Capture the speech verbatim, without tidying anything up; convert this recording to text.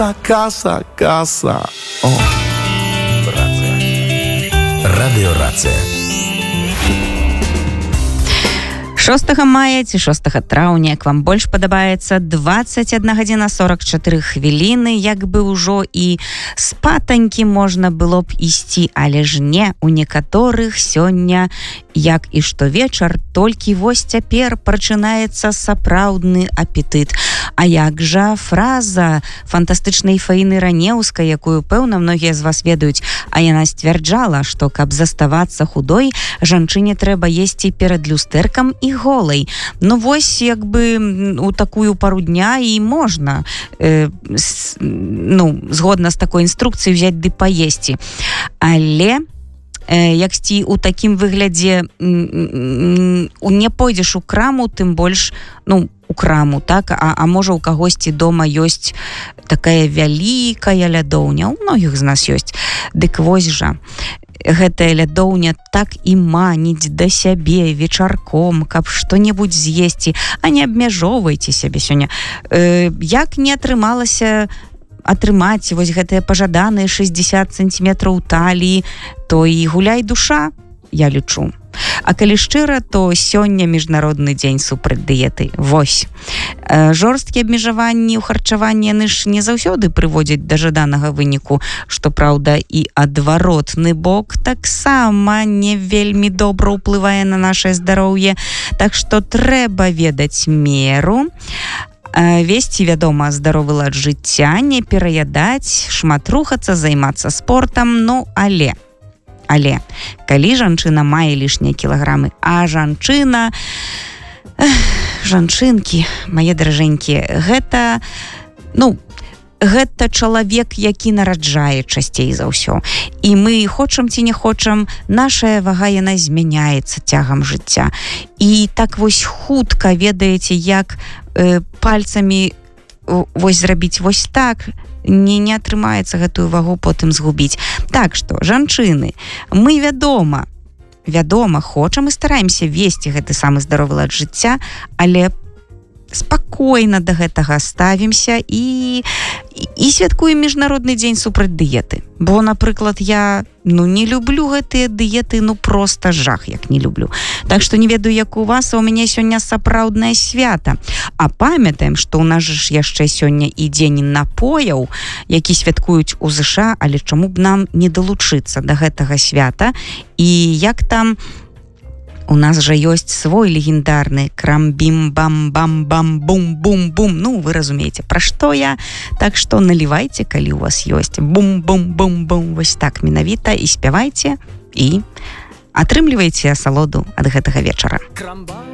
Каса, каса. О, рацыя. Радыёрацыя. шостага мая ці шостага траўня, як вам больш падабаецца, дваццаць адна гадзіна сорок чатыры хвіліны, як бы ўжо і спатанькі можна было б ісці, але ж не, у некаторых сёння, як і штовечар, толькі вось цяпер пачынаецца сапраўдны апетыт. А як жа фраза фантастычнай Фаіны Ранеўскай, якую, пэўна, многія з вас ведаюць, а яна сцвярджала, што каб заставацца худой, жанчыне трэба есці перад люстэркам і голай. Ну вось, як бы у такую пару дня і можна, э, с, ну, згодна з такой інструкцыяй взяць ды паесці. Але э, як сці у такім выглядзе не пойдзеш у краму, тым больш, ну, у краму, так, а, а можа у кагосьці дома ёсць такая вялікая лядоўня, у многіх з нас ёсць. Дык вось жа, гэтая лядоўня так і маніць да сябе вечарком, каб што-небудзь з'есці, а не абмяжоўвайце сябе сёння. Э, як не атрымалася атрымаць вось гэтыя пажаданыя шэсцьдзесят сантиметраў таліі, то і гуляй душа, я лічу. А калі шчыра, то сёння міжнародны дзень супраць дыеты. Вось. Э, жорсткія абмежаванні ў харчаванні, яны ж не заўсёды прыводзяць да жаданага выніку, што, праўда, і адваротны бок таксама не вельмі добра ўплывае на нашае здароўе. Так што трэба ведаць меру, э, весці, вядома, здаровы лад жыцця, не пераядаць, шмат рухацца, займацца спортам, ну, але... Але, калі жанчына мае лішнія кілаграмы, а жанчына, эх, жанчынкі, мае даражэнькія, гэта, ну, гэта чалавек, які нараджае часцей за ўсё. І мы хочам ці не хочам, нашая вага, яна змяняецца цягам жыцця. І так вось хутка, ведаеце, як э, пальцамі вось зрабіць вось так, не, не атрымаецца гэтую вагу потым згубіць. Так што, жанчыны, мы, вядома, вядома, хочам і стараемся весці гэты самы здаровы лад жыцця, але спакойна да гэтага ставімся і, і, і святкуем міжнародны дзень супраць дыеты. Бо, напрыклад, я, ну, не люблю гэтыя дыеты, ну, проста жах, як не люблю. Так што не ведаю, як у вас, а у мяне сёння сапраўднае свята. А памятаем, што ў нас ж яшчэ сёння і дзень напояў, які святкуюць у ЗША, але чаму б нам не далучыцца да гэтага свята? І як там... У нас жа ёсць свой легендарны крам-бім-бам-бам-бам-бум-бум-бум. Ну, вы разумееце, пра што я. Так што налівайце, калі у вас ёсць. Бум-бум-бум-бум. Вось так менавіта і спявайце, і атрымлівайце асалоду ад гэтага вечара.